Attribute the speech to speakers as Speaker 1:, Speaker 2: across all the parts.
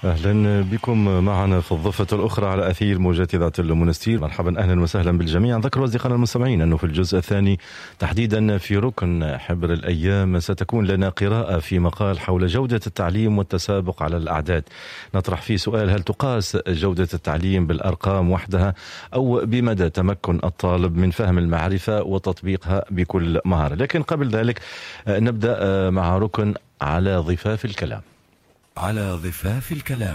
Speaker 1: أهلا بكم معنا في الضفة الأخرى على أثير موجات إذاعة المنستير. مرحبا أهلا وسهلا بالجميع. نذكر أصدقائنا المستمعين أنه في الجزء الثاني تحديدا في ركن حبر الأيام ستكون لنا قراءة في مقال حول جودة التعليم والتسابق على الأعداد. نطرح فيه سؤال: هل تقاس جودة التعليم بالأرقام وحدها أو بمدى تمكن الطالب من فهم المعرفة وتطبيقها بكل مهارة؟ لكن قبل ذلك نبدأ مع ركن على ضفاف الكلام.
Speaker 2: على ضفاف الكلام.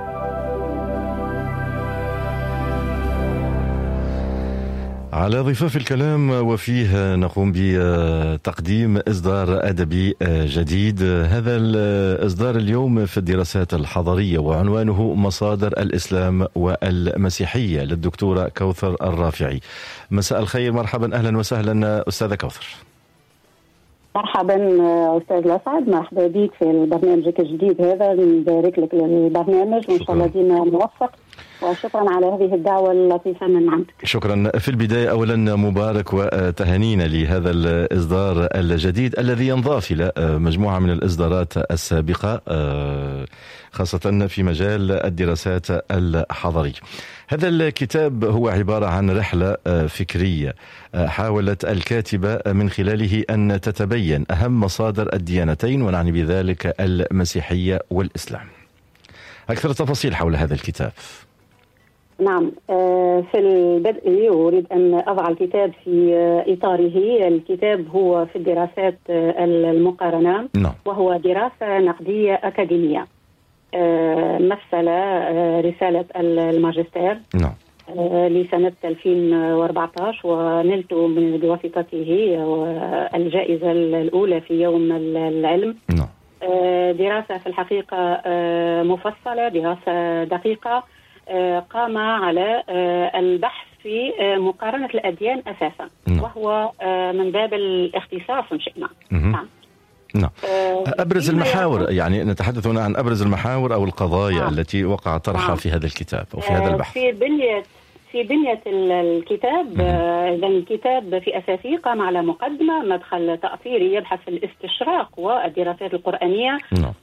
Speaker 1: على ضفاف الكلام، وفيه نقوم بتقديم إصدار أدبي جديد. هذا الإصدار اليوم في الدراسات الحضارية، وعنوانه مصادر الإسلام والمسيحية، للدكتورة كوثر الرافعي. مساء الخير، مرحبا أهلا وسهلا أستاذة كوثر.
Speaker 3: مرحبا أستاذ الأسعد، مرحبا بك في برنامجك الجديد هذا. نبارك لك للبرنامج وإن شاء الله دينا موفق، وشكرا على هذه الدعوة اللطيفة من عندك.
Speaker 1: شكرا. في البداية أولا مبارك وتهانينا لهذا الإصدار الجديد الذي ينضاف إلى مجموعة من الإصدارات السابقة، خاصة في مجال الدراسات الحضارية. هذا الكتاب هو عبارة عن رحلة فكرية حاولت الكاتبة من خلاله أن تتبين أهم مصادر الديانتين، ونعني بذلك المسيحية والإسلام. أكثر تفاصيل حول هذا الكتاب.
Speaker 3: نعم، في البدء أريد أن أضع الكتاب في إطاره. الكتاب هو في الدراسات المقارنة، وهو دراسة نقدية أكاديمية. مثل رسالة الماجستير لسنة 2014، ونلت بواسطته الجائزة الأولى في يوم العلم. دراسة في الحقيقة مفصلة، دراسة دقيقة، قام على البحث في مقارنة الأديان أساسا، وهو من باب الاختصاص إن شئنا.
Speaker 1: نعم. أبرز المحاور، يعني نتحدث هنا عن أبرز المحاور أو القضايا التي وقع طرحها في هذا الكتاب أو في هذا البحث.
Speaker 3: في بنية الكتاب، إذا الكتاب في أساسه قام على مقدمة، مدخل تأثيري يبحث في الاستشراق والدراسات القرآنية.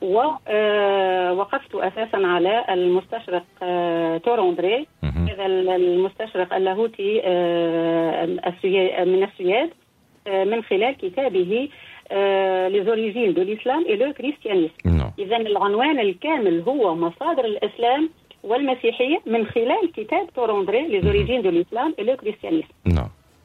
Speaker 3: ووقفت أساسا على المستشرق توروندري، هذا المستشرق اللاهوتي من السويد، من خلال كتابه les origines de l'islam et le christianisme. إذن العنوان الكامل هو مصادر الإسلام والمسيحية من خلال كتاب توروندري les origines de l'islam et le christianisme.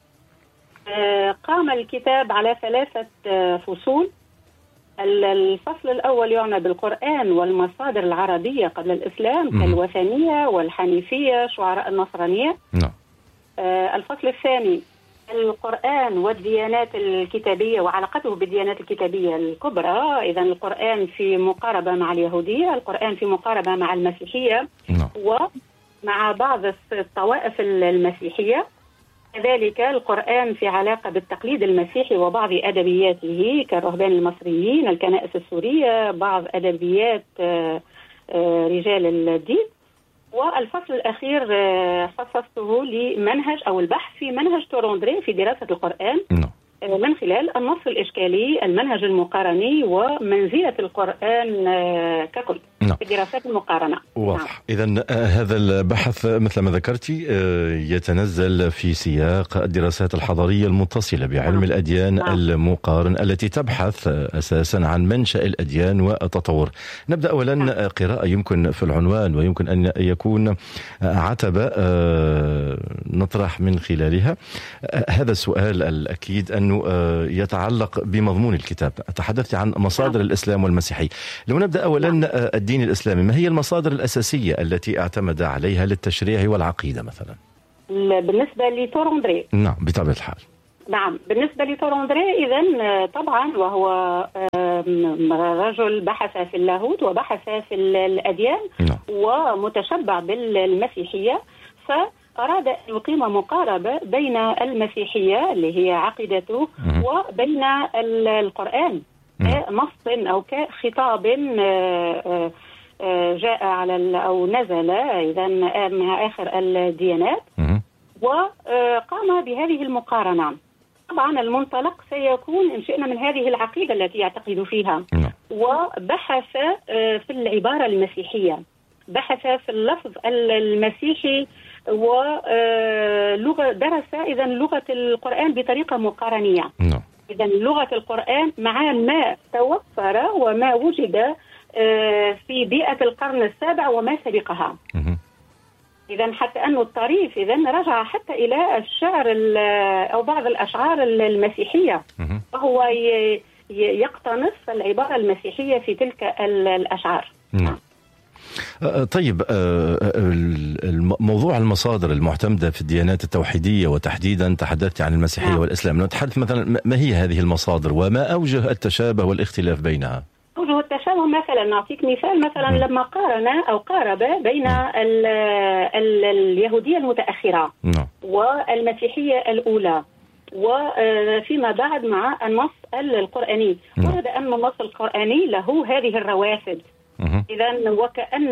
Speaker 3: قام الكتاب على 3 فصول. الفصل الأول يعنى بالقرآن والمصادر العربية قبل الإسلام كالوثنية والحنيفية، شعراء النصرانية. الفصل الثاني القرآن والديانات الكتابية وعلاقته بالديانات الكتابية الكبرى. إذن القرآن في مقاربة مع اليهودية، القرآن في مقاربة مع المسيحية ومع بعض الطوائف المسيحية، كذلك القرآن في علاقة بالتقليد المسيحي وبعض أدبياته كالرهبان المصريين، الكنائس السورية، بعض أدبيات رجال الدين. والفصل الأخير خصصته لمنهج أو البحث في منهج توروندري في دراسة القرآن من خلال النص الإشكالي، المنهج المقارني، ومنزلة القرآن ككل في الدراسات المقارنة.
Speaker 1: واضح. إذن هذا البحث مثل ما ذكرتي يتنزل في سياق الدراسات الحضارية المتصلة بعلم الأديان المقارن، التي تبحث أساسا عن منشأ الأديان والتطور. نبدأ أولا قراءة يمكن في العنوان ويمكن أن يكون عتبة نطرح من خلالها هذا السؤال الأكيد أنه يتعلق بمضمون الكتاب. تحدثت عن مصادر الإسلام والمسيحية. لو نبدأ أولا الدين الإسلامي، ما هي المصادر الأساسية التي اعتمد عليها للتشريع والعقيدة مثلا؟
Speaker 3: بالنسبة لتوروندري،
Speaker 1: نعم بطبيعة الحال.
Speaker 3: نعم، بالنسبة لتوروندري إذن طبعا وهو رجل بحث في اللاهوت وبحث في الأديان ومتشبع بالمسيحية، أراد أن يقيم مقاربة بين المسيحية اللي هي عقيدته وبين القرآن كنص أو كخطاب جاء على أو نزل إذا مع آخر الديانات، وقام بهذه المقارنة. طبعا المنطلق سيكون إن شئنا من هذه العقيدة التي يعتقد فيها، وبحث في العبارة المسيحية بحث في اللفظ المسيحي ولغة درس إذا لغة القرآن بطريقة مقارنية. إذا لغة القرآن مع ما توفر وما وجد في بيئة القرن السابع وما سبقها. إذا حتى أنه الطريف إذا رجع حتى إلى الشعر أو بعض الأشعار المسيحية، وهو يقتنص العبارة المسيحية في تلك الأشعار.
Speaker 1: طيب، موضوع المصادر المعتمدة في الديانات التوحيدية وتحديدا تحدثت عن المسيحية والإسلام، نتحدث مثلا ما هي هذه المصادر وما أوجه التشابه والاختلاف بينها؟
Speaker 3: أوجه التشابه مثلا نعطيك مثال، مثلا لما قارن أو قارب بين اليهودية المتأخرة والمسيحية الأولى وفيما بعد مع النص القرآني، ورد أن النص القرآني له هذه الروافد. إذا وكأن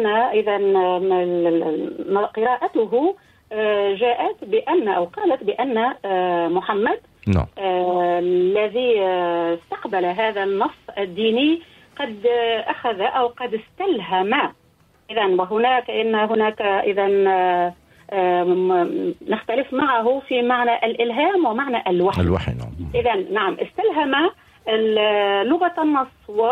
Speaker 3: قراءته جاءت بأن أو قالت بأن محمد الذي استقبل هذا النص الديني قد أخذ أو قد استلهم. إذا وهناك إذا نختلف معه في معنى الإلهام ومعنى الوحي. إذا نعم، استلهم لغة النص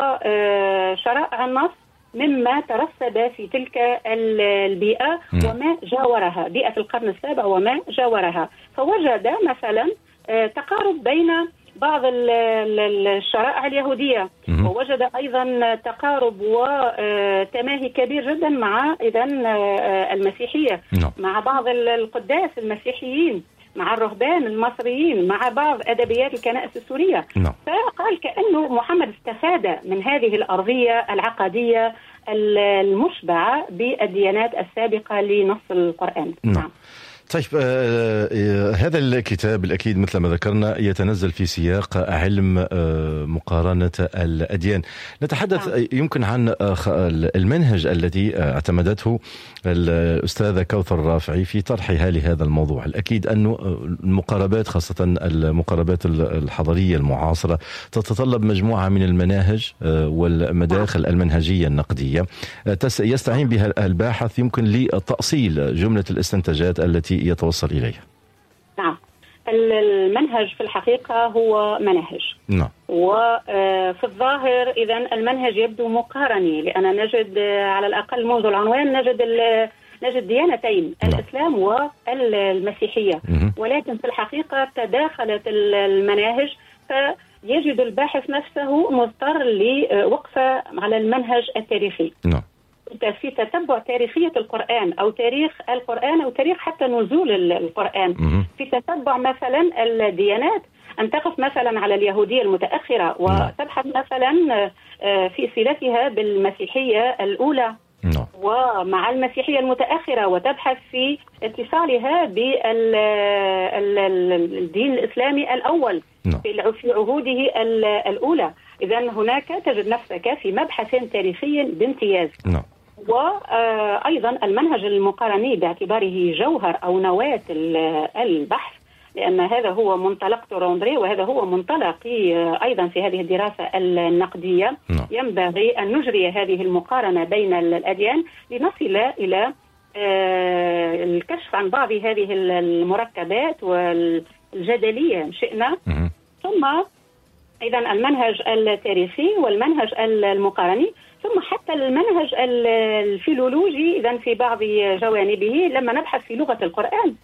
Speaker 3: وشرائع النص مما ترسب في تلك البيئة وما جاورها، بيئة القرن السابع وما جاورها، فوجد مثلا تقارب بين بعض الشرائع اليهودية، ووجد أيضا تقارب وتماهي كبير جدا مع المسيحية، مع بعض القداس المسيحيين، مع الرهبان المصريين، مع بعض أدبيات الكنائس السورية. فقال كأنه محمد استفاد من هذه الأرضية العقدية المشبعة بالديانات السابقة لنص القرآن.
Speaker 1: طيب، هذا الكتاب بالأكيد مثل ما ذكرنا يتنزل في سياق علم مقارنة الأديان. نتحدث يمكن عن المنهج الذي اعتمدته الأستاذة كوثر الرافعي في طرحها لهذا الموضوع. الأكيد أنه المقاربات، خاصة المقاربات الحضارية المعاصرة، تتطلب مجموعة من المناهج والمداخل المنهجية النقدية يستعين بها الباحث يمكن لتأصيل جملة الاستنتاجات التي يتوصل إليها.
Speaker 3: نعم، المنهج في الحقيقة هو منهج. وفي الظاهر إذا المنهج يبدو مقارني، لأن نجد على الأقل منذ العنوان نجد ديانتين، الإسلام والمسيحية، ولكن في الحقيقة تداخلت المناهج، فيجد الباحث نفسه مضطر لوقفة على المنهج التاريخي. في تتبع تاريخية القرآن أو تاريخ القرآن أو تاريخ حتى نزول القرآن، في تتبع مثلا الديانات، أن تقف مثلا على اليهودية المتأخرة وتبحث مثلا في صلتها بالمسيحية الأولى ومع المسيحية المتأخرة، وتبحث في اتصالها بالدين الإسلامي الأول في عهوده الأولى. إذا هناك تجد نفسك في مبحث تاريخي بامتياز. وأيضا المنهج المقارني باعتباره جوهر أو نواة البحث، لأن هذا هو منطلق توروندري وهذا هو منطلقي أيضا في هذه الدراسة النقدية. ينبغي أن نجري هذه المقارنة بين الأديان لنصل إلى الكشف عن بعض هذه المركبات والجدلية شئنا، ثم إذا المنهج التاريخي والمنهج المقارني، ثم حتى المنهج الفيلولوجي إذا في بعض جوانبه، لما نبحث في لغة القرآن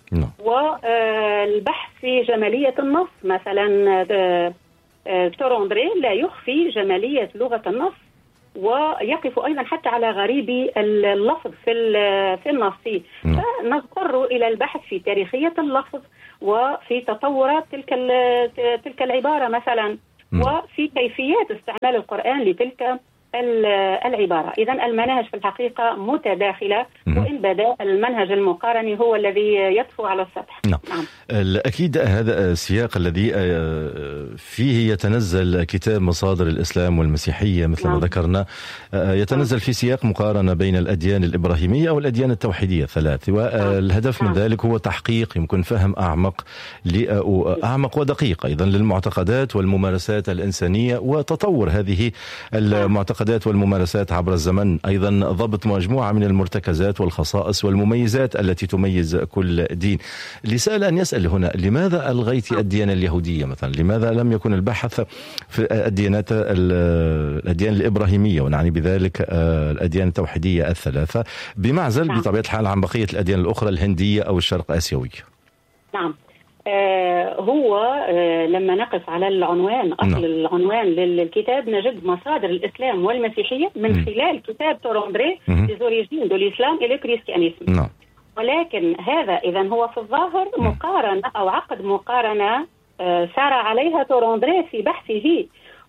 Speaker 3: والبحث في جمالية النص. مثلا توروندري لا يخفي جمالية لغة النص، ويقف أيضا حتى على غريب اللفظ في النص، فنضطر إلى البحث في تاريخية اللفظ وفي تطورات تلك العبارة مثلا، وفي كيفيات استعمال القرآن لتلك العبارة. إذن المناهج في الحقيقة متداخلة، وإن بدا المنهج المقارني هو الذي يطفو على السطح.
Speaker 1: نعم. أكيد هذا السياق الذي فيه يتنزل كتاب مصادر الإسلام والمسيحية مثل ما ذكرنا، يتنزل في سياق مقارنة بين الأديان الإبراهيمية والأديان التوحيدية الثلاث، والهدف من ذلك هو تحقيق يمكن فهم أعمق ودقيق أيضا للمعتقدات والممارسات الإنسانية، وتطور هذه المعتقدات المعتقدات والممارسات عبر الزمن، أيضا ضبط مجموعة من المرتكزات والخصائص والمميزات التي تميز كل دين. اللي سأل أن يسأل هنا: لماذا ألغيت الديانة اليهودية مثلا؟ لماذا لم يكن البحث في الأديان الإبراهيمية، ونعني بذلك الأديان التوحيدية الثلاثة، بمعزل بطبيعة الحال عن بقية الأديان الأخرى الهندية أو الشرق آسيوية؟
Speaker 3: نعم. هو لما نقف على العنوان، أصل العنوان للكتاب، نجد مصادر الإسلام والمسيحية من خلال كتاب توروندري Les origines de l'islam et le christianisme. ولكن هذا إذن هو في الظاهر مقارنة أو عقد مقارنة سار عليها توروندري في بحثه،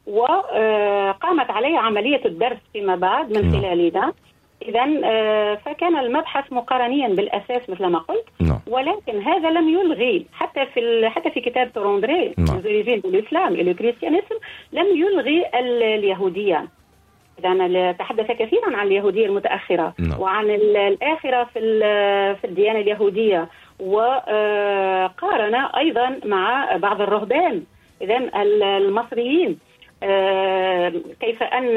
Speaker 3: وقامت عليه عملية الدرس فيما بعد من خلالنا. إذن فكان المبحث مقارنيا بالأساس مثل ما قلت، ولكن هذا لم يلغي حتى في كتاب توروندري Les origines de l'islam et le christianisme لم يلغي اليهودية. إذن تحدث كثيرا عن اليهودية المتأخرة وعن الآخرة في الديانة اليهودية، وقارن أيضا مع بعض الرهبان إذن المصريين، كيف أن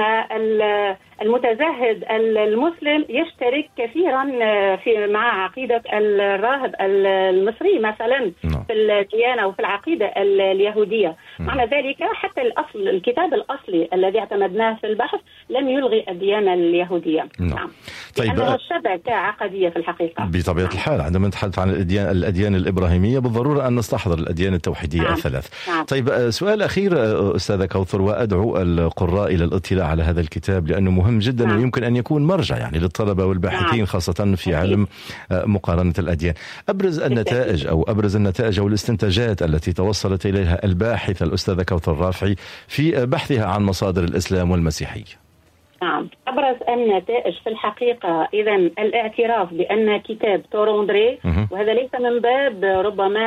Speaker 3: المتزهد المسلم يشترك كثيرا مع عقيدة الراهب المصري مثلا في الديانة وفي العقيدة اليهودية. معنى ذلك حتى الكتاب الأصلي الذي اعتمدناه في البحث لم يلغي الديانة اليهودية. نعم.
Speaker 1: طيب،
Speaker 3: لأنه شبكة عقدية في الحقيقة.
Speaker 1: بطبيعة الحال عندما نتحدث عن الأديان الإبراهيمية بالضرورة أن نستحضر الأديان التوحيدية الثلاث. طيب، سؤال أخير أستاذة كوثر، وأدعو القراء إلى الاطلاع على هذا الكتاب لأنه مهم جدا ويمكن أن يكون مرجع يعني للطلبة والباحثين خاصة في علم مقارنة الأديان. أبرز النتائج أو الاستنتاجات التي توصلت إليها الباحثة الأستاذة كوثر الرافعي في بحثها عن مصادر الإسلام والمسيحية.
Speaker 3: نعم، أبرز النتائج في الحقيقة إذن الاعتراف بأن كتاب توروندري، وهذا ليس من باب ربما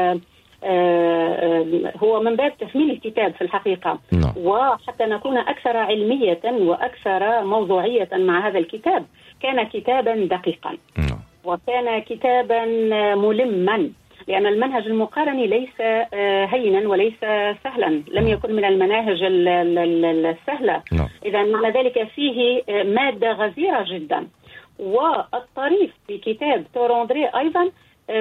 Speaker 3: هو من باب تثمين الكتاب في الحقيقة، وحتى نكون أكثر علمية وأكثر موضوعية مع هذا الكتاب، كان كتابا دقيقا وكان كتابا ملما، لأن المنهج المقارني ليس هينا وليس سهلا، لم يكن من المناهج السهلة. إذا معنى ذلك فيه مادة غزيرة جدا. والطريف في كتاب توروندري أيضا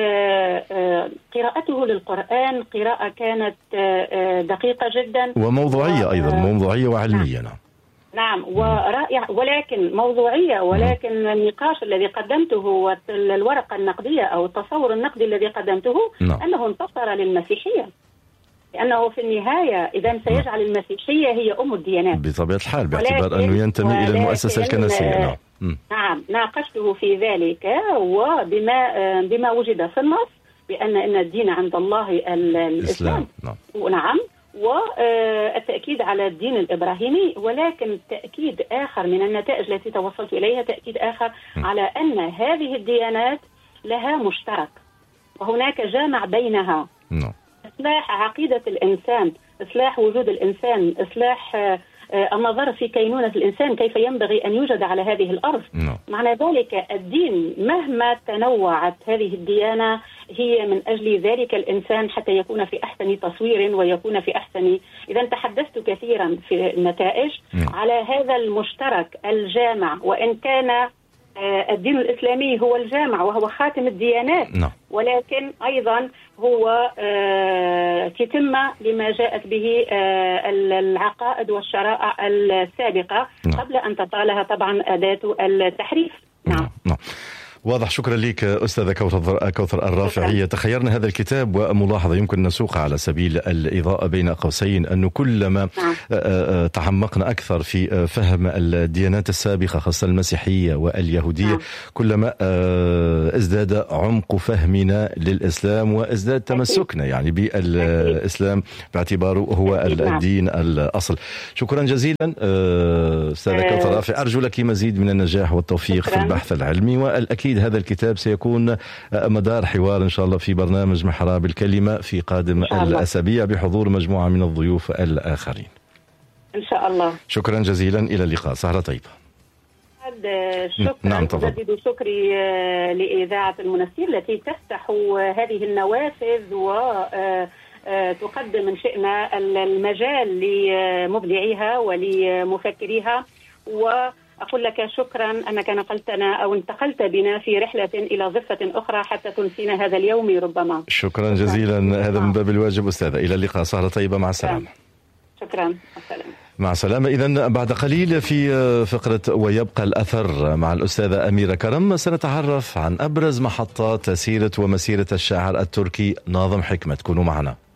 Speaker 3: قراءته للقرآن قراءة كانت دقيقة جدا
Speaker 1: وموضوعية أيضا، موضوعية وعلمية.
Speaker 3: نعم، ورائع، ولكن موضوعية، ولكن النقاش الذي قدمته والورقة النقدية أو التصور النقدي الذي قدمته أنه انتصر للمسيحية، لأنه في النهاية إذا سيجعل المسيحية هي أم الديانات
Speaker 1: بطبيعة الحال، باعتبار أنه ينتمي إلى المؤسسة الكنسية.
Speaker 3: نعم، ناقشته في ذلك وبما وجد في النص بأن الدين عند الله الإسلام. نعم، والتأكيد على الدين الإبراهيمي، ولكن تأكيد آخر من النتائج التي توصلت إليها، تأكيد آخر على أن هذه الديانات لها مشترك وهناك جامع بينها. إصلاح عقيدة الإنسان، إصلاح وجود الإنسان، إصلاح النظر في كينونة الإنسان، كيف ينبغي أن يوجد على هذه الأرض. معنى ذلك الدين مهما تنوعت هذه الديانة هي من أجل ذلك الإنسان حتى يكون في أحسن تصوير ويكون في أحسن. إذا تحدثت كثيرا في النتائج على هذا المشترك الجامع، وإن كان الدين الإسلامي هو الجامع وهو خاتم الديانات، ولكن أيضا هو تتمة لما جاءت به العقائد والشرائع السابقة قبل أن تطالها طبعا أداة التحريف. نعم.
Speaker 1: واضح. شكرا لك أستاذة كوثر الرافعية. تخيرنا هذا الكتاب وملاحظة يمكن نسوقها على سبيل الإضاءة بين قوسين، أنه كلما تعمقنا أكثر في فهم الديانات السابقة خاصة المسيحية واليهودية كلما ازداد عمق فهمنا للإسلام وازداد تمسكنا يعني بالإسلام باعتباره هو الدين الأصل. شكرا جزيلا أستاذة كوثر الرافعية، أرجو لك مزيد من النجاح والتوفيق في البحث العلمي، والأكيد هذا الكتاب سيكون مدار حوار إن شاء الله في برنامج محراب الكلمة في قادم الأسابيع بحضور مجموعة من الضيوف الآخرين
Speaker 3: إن شاء الله.
Speaker 1: شكرا جزيلا، إلى اللقاء، سهرة طيبة.
Speaker 3: شكرا.
Speaker 1: نعم،
Speaker 3: أجدد شكري لإذاعة المنسير التي تفتح هذه النوافذ وتقدم من شئنا المجال لمبدعيها ولمفكريها، وأقول لك شكرا أنك نقلتنا أو انتقلت بنا في رحلة إلى ضفة أخرى حتى تنسينا هذا اليوم ربما.
Speaker 1: شكرا جزيلا، هذا من باب الواجب أستاذة. إلى اللقاء، سهرة طيبة، مع السلامة.
Speaker 3: شكرا، السلام.
Speaker 1: مع السلامة. إذن بعد قليل في فقرة ويبقى الأثر مع الأستاذة أميرة كرم سنتعرف عن أبرز محطات سيرة ومسيرة الشاعر التركي ناظم حكمت. كونوا معنا.